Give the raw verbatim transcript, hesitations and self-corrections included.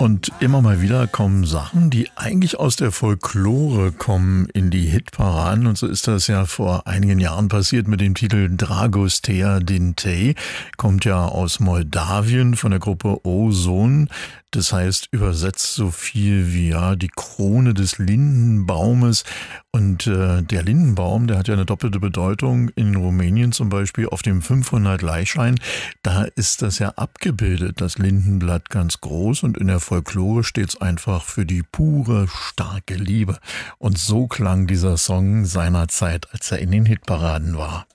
Und immer mal wieder kommen Sachen, die eigentlich aus der Folklore kommen, in die Hitparaden. Und so ist das ja vor einigen Jahren passiert mit dem Titel Dragostea Dintei. Kommt ja aus Moldawien von der Gruppe Ozon. Das heißt, übersetzt so viel wie ja die Krone des Lindenbaumes. Und äh, der Lindenbaum, der hat ja eine doppelte Bedeutung. In Rumänien zum Beispiel auf dem fünfhundert Leihschein, da ist das ja abgebildet, das Lindenblatt ganz groß. Und in der Folklore steht es einfach für die pure, starke Liebe. Und so klang dieser Song seinerzeit, als er in den Hitparaden war.